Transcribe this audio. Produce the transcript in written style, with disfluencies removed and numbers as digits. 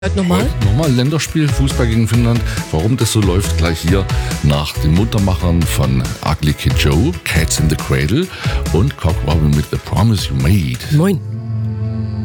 Nochmal Länderspiel, Fußball gegen Finnland. Warum das so läuft, gleich hier nach den Muntermachern von Ugly Kid Joe, Cats in the Cradle und Cock Robin mit The Promise You Made. Moin.